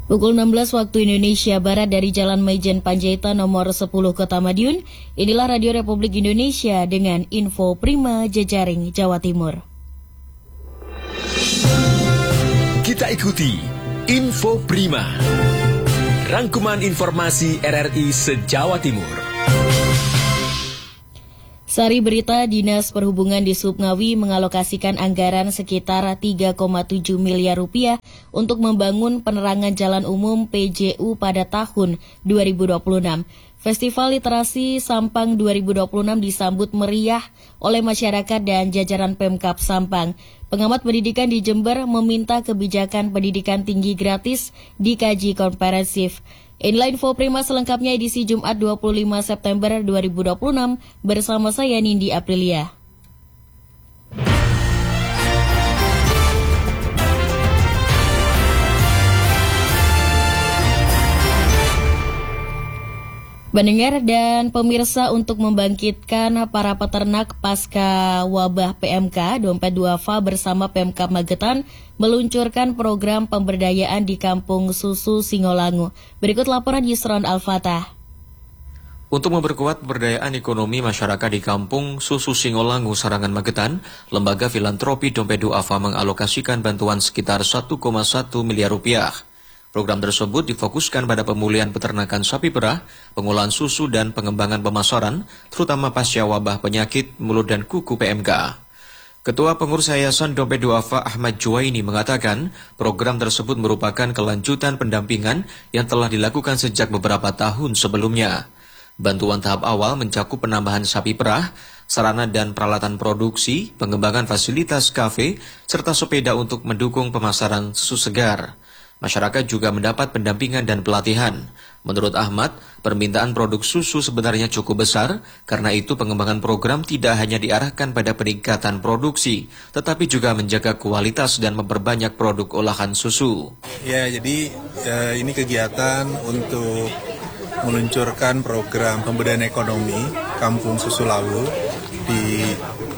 Pukul 16 waktu Indonesia Barat dari Jalan Maijen Panjaitan nomor 10 Kota Madiun, inilah Radio Republik Indonesia dengan info prima jejaring Jawa Timur. Kita ikuti Info Prima, rangkuman informasi RRI se-Jawa Timur. Sari berita, Dinas Perhubungan di Subngawi mengalokasikan anggaran sekitar 3,7 miliar rupiah untuk membangun penerangan jalan umum PJU pada tahun 2026. Festival Literasi Sampang 2026 disambut meriah oleh masyarakat dan jajaran Pemkab Sampang. Pengamat pendidikan di Jember meminta kebijakan pendidikan tinggi gratis dikaji komprehensif. Inilah info prima selengkapnya edisi Jumat 25 September 2026 bersama saya Nindi Aprilia. Pendengar dan pemirsa, untuk membangkitkan para peternak pasca wabah PMK, Dompet Duafa bersama Pemkab Magetan meluncurkan program pemberdayaan di Kampung Susu Singolangu. Berikut laporan Yusron Al-Fatah. Untuk memperkuat pemberdayaan ekonomi masyarakat di Kampung Susu Singolangu, Sarangan, Magetan, Lembaga Filantropi Dompet Duafa mengalokasikan bantuan sekitar 1,1 miliar rupiah. Program tersebut difokuskan pada pemulihan peternakan sapi perah, pengolahan susu, dan pengembangan pemasaran, terutama pasca wabah penyakit mulut dan kuku PMK. Ketua Pengurus Yayasan Dompet Duafa Ahmad Juwaini mengatakan, program tersebut merupakan kelanjutan pendampingan yang telah dilakukan sejak beberapa tahun sebelumnya. Bantuan tahap awal mencakup penambahan sapi perah, sarana dan peralatan produksi, pengembangan fasilitas kafe, serta sepeda untuk mendukung pemasaran susu segar. Masyarakat juga mendapat pendampingan dan pelatihan. Menurut Ahmad, permintaan produk susu sebenarnya cukup besar, karena itu pengembangan program tidak hanya diarahkan pada peningkatan produksi, tetapi juga menjaga kualitas dan memperbanyak produk olahan susu. Ya, jadi ini kegiatan untuk meluncurkan program pemberdayaan ekonomi Kampung Susu Lawu di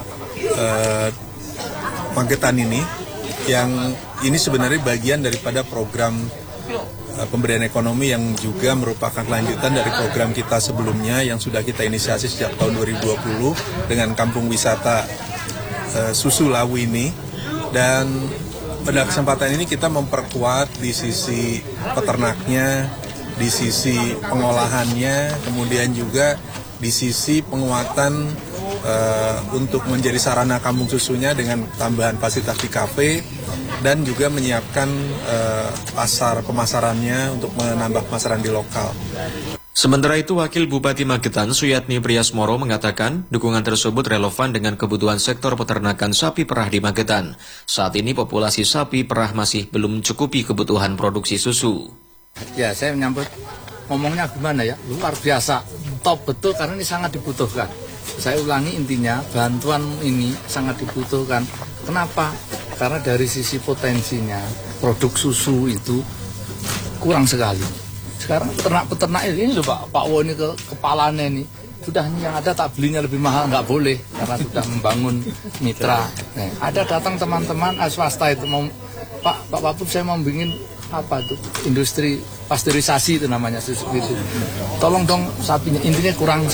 Magetan ini, yang ini sebenarnya bagian daripada program pemberdayaan ekonomi yang juga merupakan lanjutan dari program kita sebelumnya yang sudah kita inisiasi sejak tahun 2020 dengan kampung wisata Susu Lawu ini. Dan pada kesempatan ini kita memperkuat di sisi peternaknya, di sisi pengolahannya, kemudian juga di sisi penguatan untuk menjadi sarana kampung susunya dengan tambahan fasilitas di kafe, dan juga menyiapkan pasar pemasarannya untuk menambah pemasaran di lokal. Sementara itu, Wakil Bupati Magetan Suyatni Priasmoro mengatakan dukungan tersebut relevan dengan kebutuhan sektor peternakan sapi perah di Magetan. Saat ini populasi sapi perah masih belum mencukupi kebutuhan produksi susu. Ya, saya menyambut ngomongnya gimana ya, luar biasa, top betul karena ini sangat dibutuhkan. Saya ulangi, intinya bantuan ini sangat dibutuhkan. Kenapa? Karena dari sisi potensinya produk susu itu kurang sekali. Sekarang peternak-peternak ini loh Pak Wo ini kepalanya ini sudah yang ada tak belinya lebih mahal, nggak boleh karena sudah membangun mitra. Nah, ada datang teman-teman swasta itu mau Pak Wapub, saya mau bikin apa itu industri pasteurisasi itu namanya susu itu. Tolong dong sapinya, intinya kurang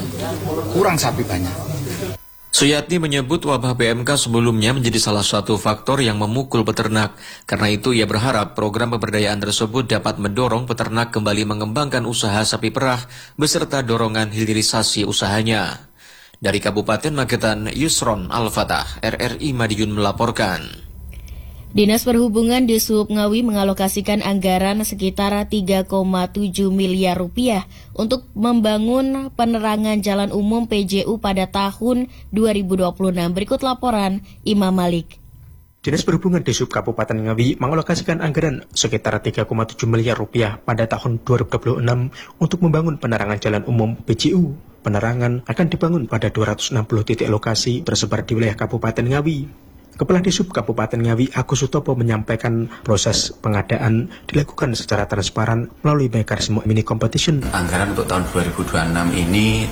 sapi banyak. Suyatni menyebut wabah PMK sebelumnya menjadi salah satu faktor yang memukul peternak. Karena itu ia berharap program pemberdayaan tersebut dapat mendorong peternak kembali mengembangkan usaha sapi perah beserta dorongan hilirisasi usahanya. Dari Kabupaten Magetan, Yusron Al-Fatah, RRI Madiun melaporkan. Dinas Perhubungan di Subngawi mengalokasikan anggaran sekitar 3,7 miliar rupiah untuk membangun penerangan jalan umum PJU pada tahun 2026. Berikut laporan Imam Malik. Dinas Perhubungan di Kabupaten Ngawi mengalokasikan anggaran sekitar 3,7 miliar rupiah pada tahun 2026 untuk membangun penerangan jalan umum PJU. Penerangan akan dibangun pada 260 titik lokasi tersebar di wilayah Kabupaten Ngawi. Kepala Disub Kabupaten Ngawi Agus Sutopo menyampaikan proses pengadaan dilakukan secara transparan melalui mekanisme mini competition. Anggaran untuk tahun 2026 ini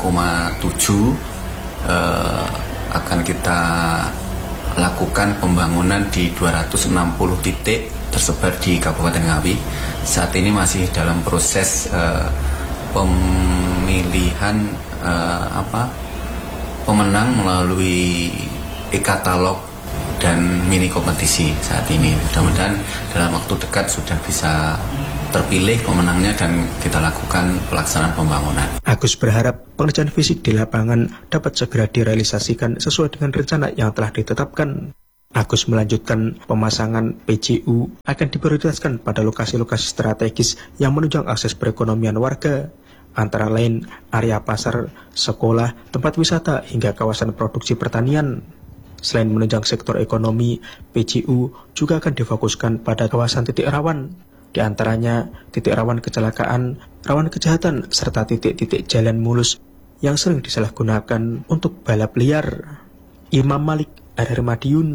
3,7 akan kita lakukan pembangunan di 260 titik tersebar di Kabupaten Ngawi. Saat ini masih dalam proses pemilihan pemenang melalui e-katalog dan mini kompetisi saat ini. Mudah-mudahan dalam waktu dekat sudah bisa terpilih pemenangnya dan kita lakukan pelaksanaan pembangunan. Agus berharap pengerjaan fisik di lapangan dapat segera direalisasikan sesuai dengan rencana yang telah ditetapkan. Agus melanjutkan pemasangan PJU akan diprioritaskan pada lokasi-lokasi strategis yang menunjang akses perekonomian warga, antara lain area pasar, sekolah, tempat wisata, hingga kawasan produksi pertanian. Selain menunjang sektor ekonomi, PJU juga akan difokuskan pada kawasan titik rawan, di antaranya titik rawan kecelakaan, rawan kejahatan, serta titik-titik jalan mulus yang sering disalahgunakan untuk balap liar. Imam Malik, RRI Madiun.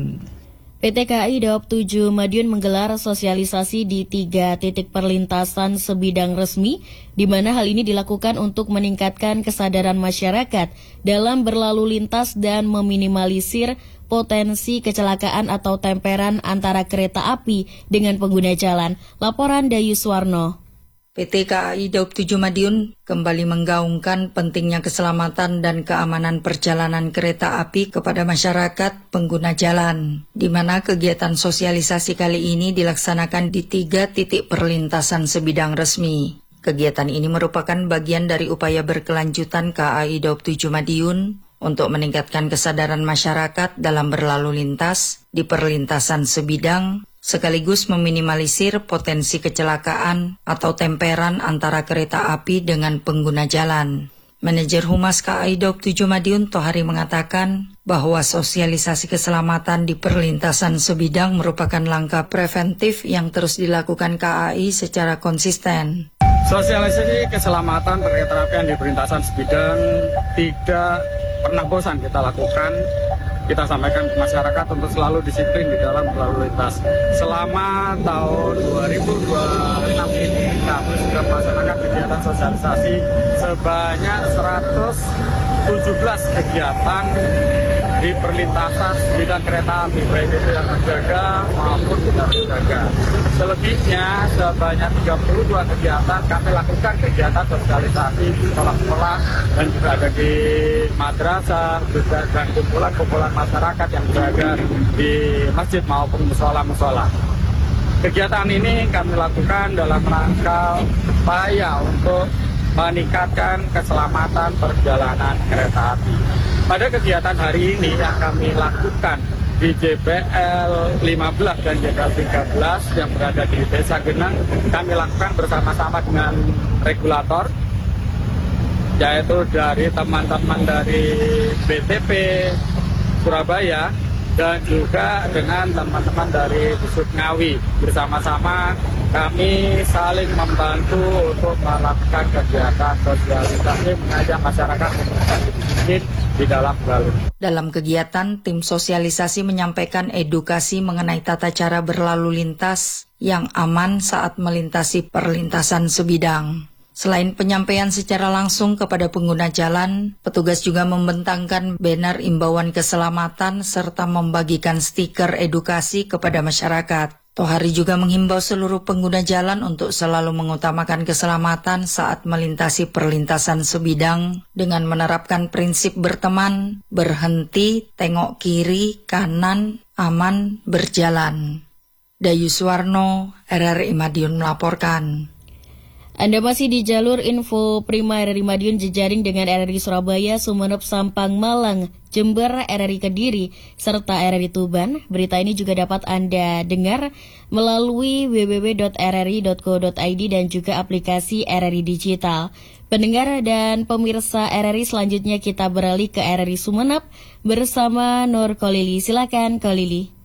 PT KAI Daob 7 Madiun menggelar sosialisasi di 3 titik perlintasan sebidang resmi, di mana hal ini dilakukan untuk meningkatkan kesadaran masyarakat dalam berlalu lintas dan meminimalisir potensi kecelakaan atau temperan antara kereta api dengan pengguna jalan. Laporan Dayus Warno. PT KAI Daob 7 Madiun kembali menggaungkan pentingnya keselamatan dan keamanan perjalanan kereta api kepada masyarakat pengguna jalan, di mana kegiatan sosialisasi kali ini dilaksanakan di 3 titik perlintasan sebidang resmi. Kegiatan ini merupakan bagian dari upaya berkelanjutan KAI Daob 7 Madiun untuk meningkatkan kesadaran masyarakat dalam berlalu lintas di perlintasan sebidang, sekaligus meminimalisir potensi kecelakaan atau temperan antara kereta api dengan pengguna jalan. Manajer Humas KAI Daob 7 Madiun Tohari mengatakan bahwa sosialisasi keselamatan di perlintasan sebidang merupakan langkah preventif yang terus dilakukan KAI secara konsisten. Sosialisasi keselamatan kereta api di perlintasan sebidang tidak pernah bosan kita lakukan. Kita sampaikan ke masyarakat untuk selalu disiplin di dalam berlalu lintas. Selama tahun 2026 ini kami sudah melaksanakan kegiatan sosialisasi sebanyak 117 kegiatan di perlintasan sebidang kereta api, baik itu yang terjaga maupun tidak terjaga. Selebihnya sebanyak 32 kegiatan kami lakukan kegiatan sosialisasi di sekolah-sekolah dan juga ada di madrasah, juga dan kumpulan-kumpulan masyarakat yang berada di masjid maupun musola-musola. Kegiatan ini kami lakukan dalam rangka upaya untuk meningkatkan keselamatan perjalanan kereta api. Pada kegiatan hari ini yang kami lakukan di JPL 15 dan JPL 13 yang berada di Desa Genang, kami lakukan bersama-sama dengan regulator, yaitu dari teman-teman dari BTP Surabaya dan juga dengan teman-teman dari Disub Ngawi. Bersama-sama kami saling membantu untuk melakukan kegiatan sosialisasi mengajak masyarakat untuk di dalam berlalu. Dalam kegiatan, tim sosialisasi menyampaikan edukasi mengenai tata cara berlalu lintas yang aman saat melintasi perlintasan sebidang. Selain penyampaian secara langsung kepada pengguna jalan, petugas juga membentangkan banner imbauan keselamatan serta membagikan stiker edukasi kepada masyarakat. Tohari juga menghimbau seluruh pengguna jalan untuk selalu mengutamakan keselamatan saat melintasi perlintasan sebidang dengan menerapkan prinsip berteman, berhenti, tengok kiri, kanan, aman, berjalan. Dayus Warno, RRI Madiun melaporkan. Anda masih di jalur info Prima RRI Madiun jejaring dengan RRI Surabaya, Sumeneb, Sampang, Malang, Jember, RRI Kediri, serta RRI Tuban. Berita ini juga dapat Anda dengar melalui www.rri.co.id dan juga aplikasi RRI Digital. Pendengar dan pemirsa RRI, selanjutnya kita beralih ke RRI Sumeneb bersama Nur Kolili. Silakan Kolili.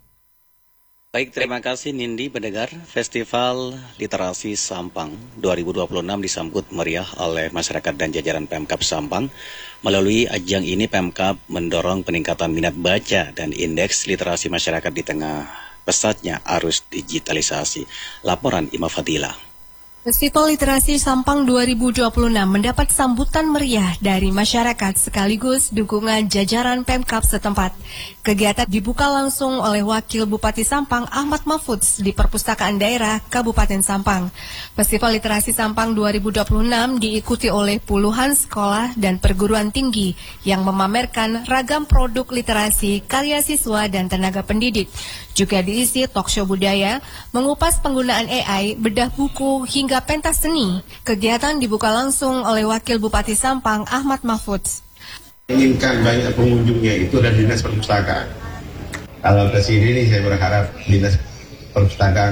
Baik, terima kasih Nindi. Pendengar, Festival Literasi Sampang 2026 disambut meriah oleh masyarakat dan jajaran Pemkab Sampang. Melalui ajang ini Pemkab mendorong peningkatan minat baca dan indeks literasi masyarakat di tengah pesatnya arus digitalisasi. Laporan Ima Fadila. Festival Literasi Sampang 2026 mendapat sambutan meriah dari masyarakat sekaligus dukungan jajaran Pemkab setempat. Kegiatan dibuka langsung oleh Wakil Bupati Sampang Ahmad Mahfudz di Perpustakaan Daerah Kabupaten Sampang. Festival Literasi Sampang 2026 diikuti oleh puluhan sekolah dan perguruan tinggi yang memamerkan ragam produk literasi, karya siswa dan tenaga pendidik. Juga diisi talkshow budaya, mengupas penggunaan AI, bedah buku, hingga pentas seni. Kegiatan dibuka langsung oleh Wakil Bupati Sampang Ahmad Mahfudz. Inginkan banyak pengunjungnya itu adalah Dinas Perpustakaan. Kalau ke sini saya berharap Dinas Perpustakaan